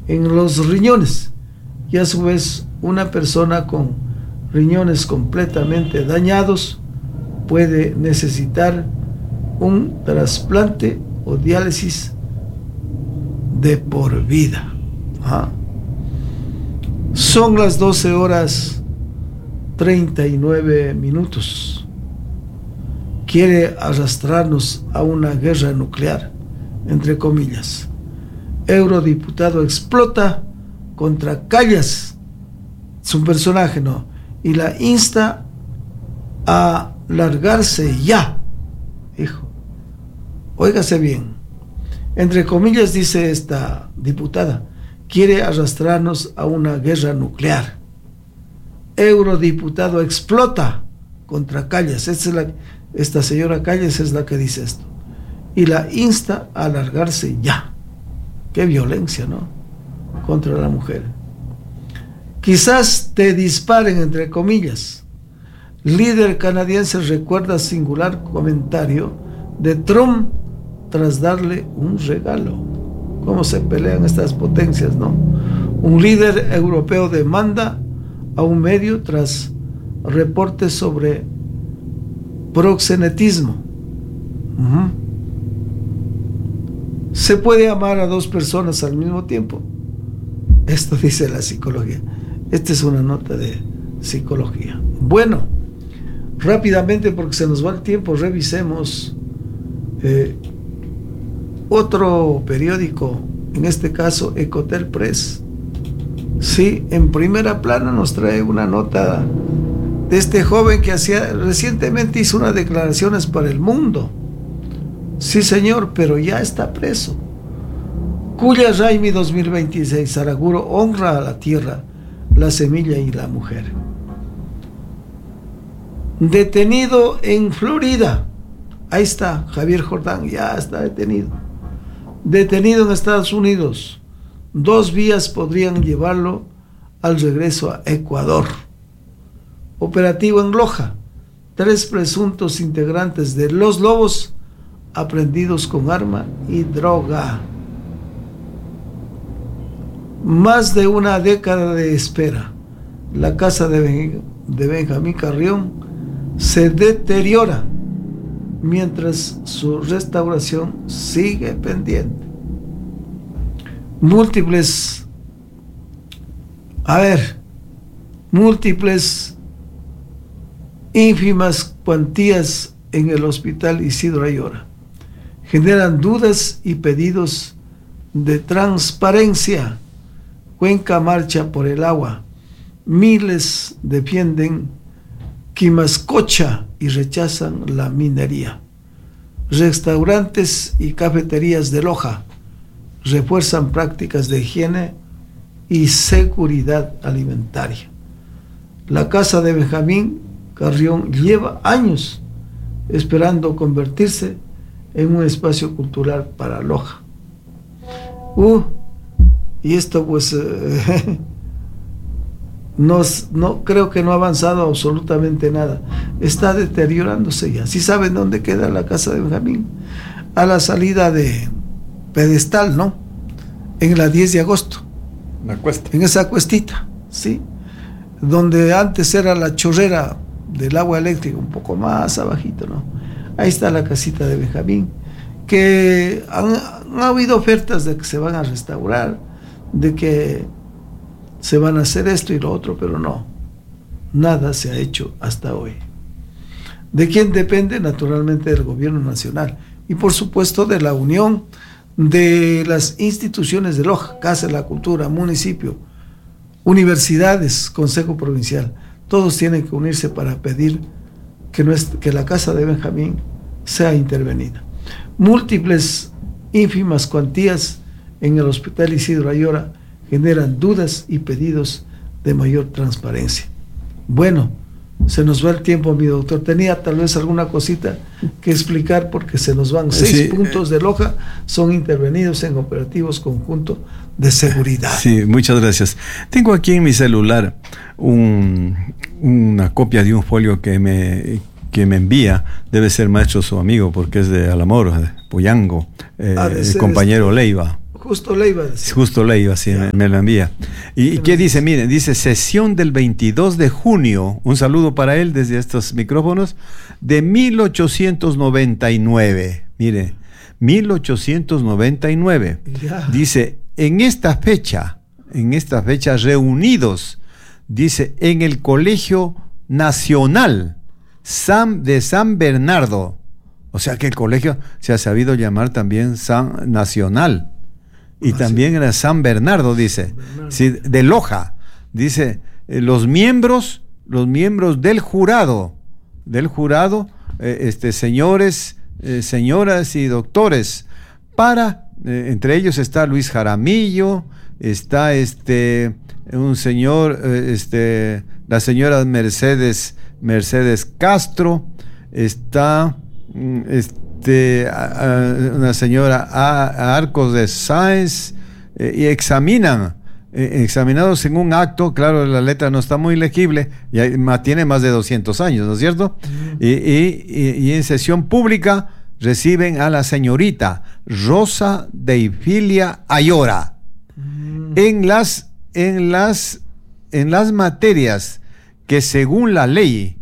en los riñones, y a su vez una persona con riñones completamente dañados puede necesitar un trasplante o diálisis de por vida. Son las 12:39. Quiere arrastrarnos a una guerra nuclear, entre comillas. Eurodiputado explota contra Callas, es un personaje, ¿no? Y la insta a largarse ya. Hijo, óigase bien. Entre comillas dice esta diputada, quiere arrastrarnos a una guerra nuclear. Eurodiputado explota contra Callas. Esta señora Callas es la que dice esto. Y la insta a largarse ya. Qué violencia, ¿no? Contra la mujer. Quizás te disparen, entre comillas. Líder canadiense recuerda singular comentario de Trump tras darle un regalo. ¿Cómo se pelean estas potencias, no? Un líder europeo demanda a un medio tras reportes sobre proxenetismo. ¿Se puede amar a dos personas al mismo tiempo? Esto dice la psicología. Esta es una nota de psicología. Bueno, rápidamente, porque se nos va el tiempo, revisemos otro periódico, en este caso Ecotel Press. Sí, en primera plana nos trae una nota de este joven que recientemente hizo unas declaraciones para El Mundo. Sí, señor, pero ya está preso. Cuya Raimi 2026, Saraguro honra a la tierra, la semilla y la mujer. Detenido en Florida. Ahí está, Javier Jordán, ya está detenido. Detenido en Estados Unidos. 2 vías podrían llevarlo al regreso a Ecuador. Operativo en Loja. 3 presuntos integrantes de Los Lobos aprehendidos con arma y droga. Más de una década de espera. La casa de Benjamín Carrión se deteriora mientras su restauración sigue pendiente. Múltiples ínfimas cuantías en el hospital Isidro Ayora generan dudas y pedidos de transparencia. Cuenca marcha por el agua. Miles defienden Quimascocha y rechazan la minería. Restaurantes y cafeterías de Loja refuerzan prácticas de higiene y seguridad alimentaria. La casa de Benjamín Carrión lleva años esperando convertirse en un espacio cultural para Loja. Y esto pues no creo que no ha avanzado absolutamente nada. Está deteriorándose ya. ¿Sí saben dónde queda la casa de Benjamín? A la salida de Pedestal, ¿no? En la 10 de agosto. La cuesta. En esa cuestita, ¿sí? Donde antes era la chorrera del agua eléctrica, un poco más abajito, ¿no? Ahí está la casita de Benjamín, que han habido ofertas de que se van a restaurar, de que se van a hacer esto y lo otro, pero no, nada se ha hecho hasta hoy. ¿De quién depende? Naturalmente del gobierno nacional y por supuesto de la unión de las instituciones de Loja, Casa de la Cultura, municipio, universidades, consejo provincial. Todos tienen que unirse para pedir que la casa de Benjamín sea intervenida. Múltiples ínfimas cuantías en el hospital Isidro Ayora generan dudas y pedidos de mayor transparencia. Bueno, se nos va el tiempo, mi doctor. Tenía tal vez alguna cosita que explicar porque se nos van 6 puntos de Loja, son intervenidos en operativos conjuntos de seguridad. Sí, muchas gracias. Tengo aquí en mi celular una copia de un folio que me envía, debe ser maestro su amigo porque es de Alamoro, de Puyango, el compañero Leiva. Justo Leiva. Justo Leiva, sí, me lo envía. ¿Y qué dice? Miren, dice sesión del 22 de junio, un saludo para él desde estos micrófonos, de 1899. Mire, 1899. Ya. Dice, en esta fecha reunidos, dice, en el Colegio Nacional de San Bernardo. O sea que el colegio se ha sabido llamar también San Nacional. Y también era San Bernardo, dice. Sí, de Loja. Dice, los miembros del jurado, señores, señoras y doctores, entre ellos está Luis Jaramillo, está un señor, la señora Mercedes Castro, está una señora Arcos de Sáenz, y examinados en un acto, claro, la letra no está muy legible, ya tiene más de 200 años, ¿no es cierto? Y en sesión pública reciben a la señorita Rosa Deifilia Ayora en las materias que según la ley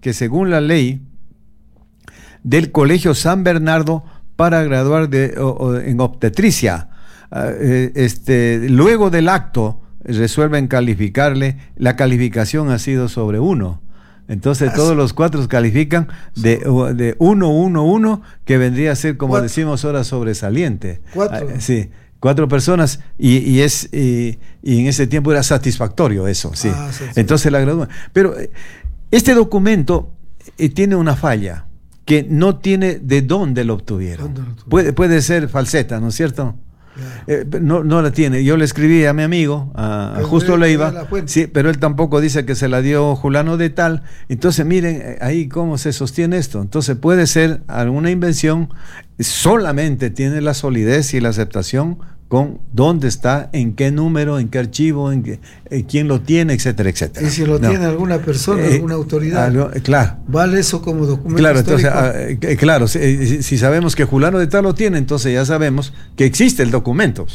del Colegio San Bernardo para graduar en obstetricia. Luego del acto resuelven calificarle, la calificación ha sido sobre 1. Entonces todos los 4 califican de 1, que vendría a ser, como 4. Decimos ahora, sobresaliente. 4. Sí, 4 personas, y en ese tiempo era satisfactorio eso, sí. Sí. Entonces la gradúan. Pero este documento tiene una falla, que no tiene de dónde lo obtuvieron. Puede ser falseta, ¿no es cierto? No la tiene. Yo le escribí a mi amigo, a Justo Leiva, sí, pero él tampoco dice que se la dio Julano de tal. Entonces miren ahí cómo se sostiene esto. Entonces puede ser alguna invención, solamente tiene la solidez y la aceptación con dónde está, en qué número, en qué archivo, quién lo tiene, etcétera, etcétera. Y si lo tiene alguna persona, alguna autoridad, claro, vale eso como documento, claro, histórico. Entonces, claro, si sabemos que Julano de tal lo tiene, entonces ya sabemos que existe el documento,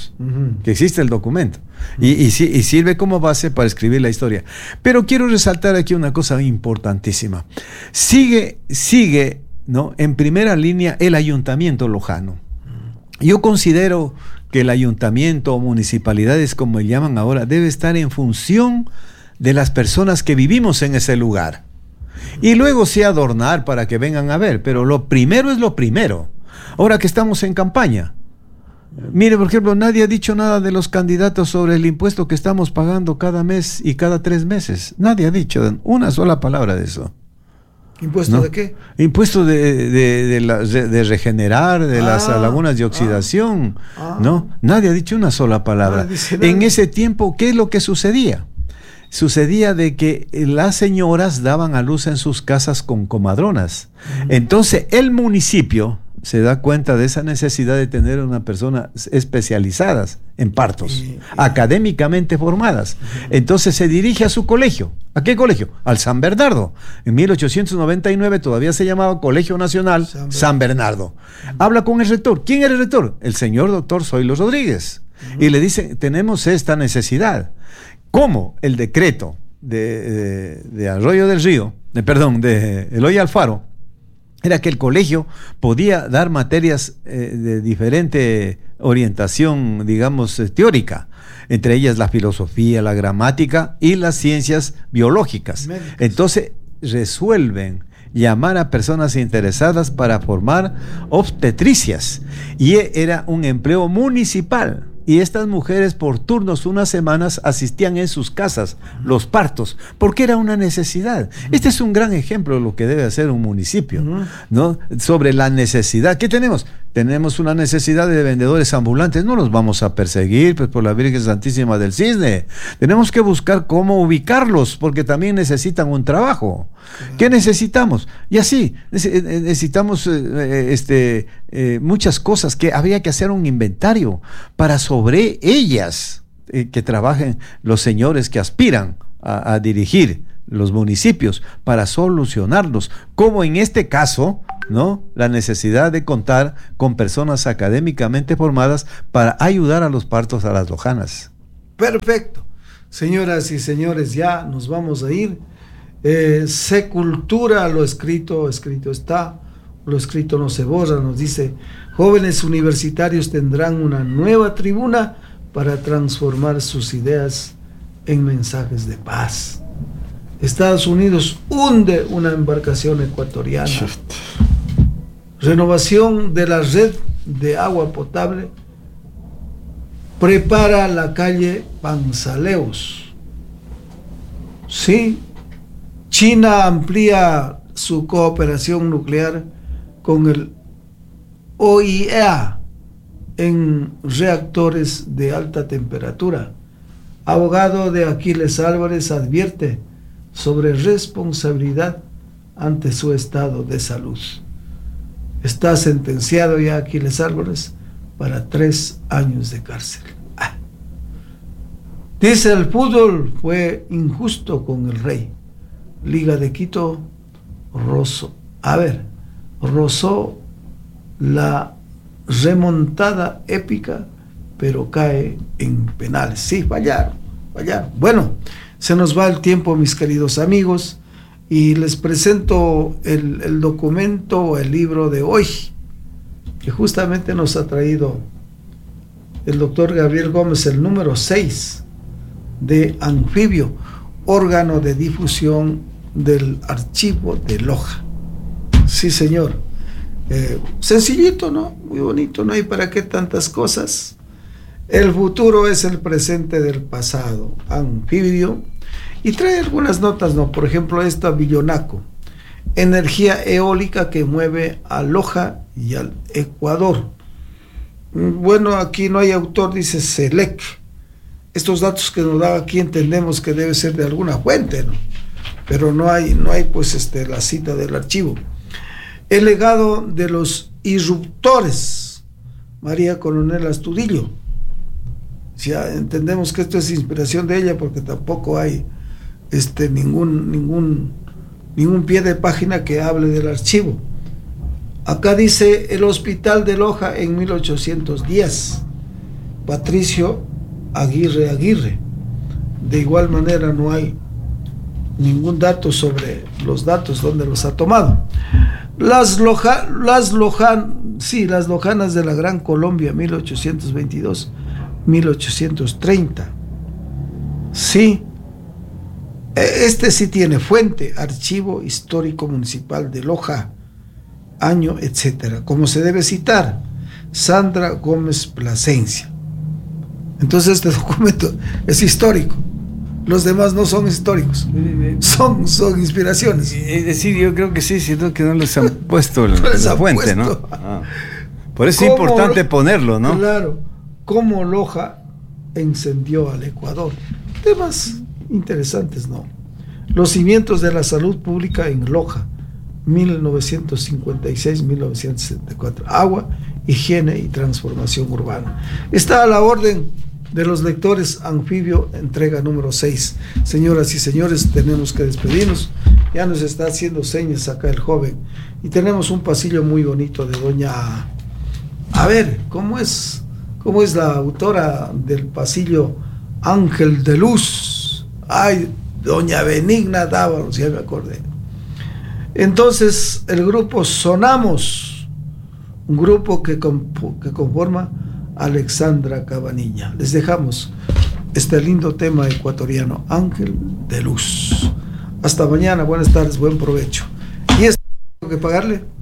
y sirve como base para escribir la historia. Pero quiero resaltar aquí una cosa importantísima. Sigue, ¿no?, en primera línea el ayuntamiento lojano. Yo considero que el ayuntamiento o municipalidades, como le llaman ahora, debe estar en función de las personas que vivimos en ese lugar. Y luego sí adornar para que vengan a ver, pero lo primero es lo primero. Ahora que estamos en campaña, mire, por ejemplo, nadie ha dicho nada de los candidatos sobre el impuesto que estamos pagando cada mes y cada 3 meses. Nadie ha dicho una sola palabra de eso. ¿Impuesto ¿no? de qué? Impuesto de regenerar, de las lagunas de oxidación, ¿no? Nadie ha dicho una sola palabra. En ese tiempo, ¿qué es lo que sucedía? Sucedía de que las señoras daban a luz en sus casas con comadronas. Entonces, el municipio se da cuenta de esa necesidad de tener una persona especializadas en partos, académicamente formadas. Entonces se dirige a su colegio. ¿A qué colegio? Al San Bernardo. En 1899 todavía se llamaba Colegio Nacional San Bernardo. Habla con el rector. ¿Quién era el rector? El señor doctor Zoilo Rodríguez. Y le dice, tenemos esta necesidad. ¿Cómo? El decreto de Arroyo del Río, de Eloy Alfaro, era que el colegio podía dar materias de diferente orientación, digamos, teórica, entre ellas la filosofía, la gramática y las ciencias biológicas. Médicos. Entonces resuelven llamar a personas interesadas para formar obstetricias, y era un empleo municipal. Y estas mujeres por turnos, unas semanas, asistían en sus casas los partos, porque era una necesidad. Este es un gran ejemplo de lo que debe hacer un municipio, ¿no? Sobre la necesidad. ¿Qué tenemos? Tenemos una necesidad de vendedores ambulantes. No los vamos a perseguir, pues, por la Virgen Santísima del Cisne. Tenemos que buscar cómo ubicarlos, porque también necesitan un trabajo. ¿Qué necesitamos? Y así, necesitamos muchas cosas, que habría que hacer un inventario para sobre ellas que trabajen los señores que aspiran a dirigir los municipios para solucionarlos, como en este caso ¿no?, la necesidad de contar con personas académicamente formadas para ayudar a los partos a las lojanas. Perfecto. Señoras y señores, ya nos vamos a ir. Secultura, lo escrito está, lo escrito no se borra, nos dice: jóvenes universitarios tendrán una nueva tribuna para transformar sus ideas en mensajes de paz. Estados Unidos hunde una embarcación ecuatoriana. Renovación de la red de agua potable prepara la calle Panzaleos. Sí, China amplía su cooperación nuclear con el OIEA en reactores de alta temperatura. Abogado de Aquiles Álvarez advierte sobre responsabilidad ante su estado de salud. Está sentenciado ya Aquiles Álvarez para 3 años de cárcel. Dice: el fútbol fue injusto con el Rey. Liga de Quito rozó la remontada épica, pero cae en penales. Sí, fallaron. Bueno, se nos va el tiempo, mis queridos amigos, y les presento el documento, el libro de hoy, que justamente nos ha traído el doctor Gabriel Gómez, el número 6 de Anfibio, órgano de difusión del archivo de Loja. Sí, señor. Sencillito, ¿no? Muy bonito, no hay para qué tantas cosas. El futuro es el presente del pasado. Anfibio. Y trae algunas notas, ¿no? Por ejemplo, esta: Villonaco, energía eólica que mueve a Loja y al Ecuador. Bueno, aquí no hay autor, dice Selec. Estos datos que nos da aquí entendemos que debe ser de alguna fuente, ¿no? Pero no hay pues la cita del archivo. El legado de los irruptores, María Coronel Astudillo. Ya entendemos que esto es inspiración de ella, porque tampoco hay ningún pie de página que hable del archivo. Acá dice: el hospital de Loja en 1810, Patricio Aguirre. De igual manera no hay ningún dato sobre los datos donde los ha tomado. Las lojanas de la Gran Colombia, 1822-1830. Sí, sí tiene fuente: Archivo Histórico Municipal de Loja, año, etcétera. Como se debe citar, Sandra Gómez Plasencia. Entonces este documento es histórico. Los demás no son históricos, son inspiraciones. Es decir, yo creo que sí, siento que no les han puesto la fuente, ¿no? Por eso es importante ponerlo, ¿no? Claro, cómo Loja encendió al Ecuador. Temas interesantes, ¿no? Los cimientos de la salud pública en Loja, 1956-1974. Agua, higiene y transformación urbana. Está a la orden de los lectores Anfibio, entrega número 6. Señoras y señores, tenemos que despedirnos. Ya nos está haciendo señas acá el joven. Y tenemos un pasillo muy bonito de doña... A ver, ¿cómo es la autora del pasillo? Ángel de Luz. Ay, doña Benigna Dávalos, ya me acordé. Entonces, el grupo Sonamos, un grupo que conforma Alexandra Cabanilla. Les dejamos este lindo tema ecuatoriano, Ángel de Luz. Hasta mañana, buenas tardes, buen provecho. ¿Y esto tengo que pagarle?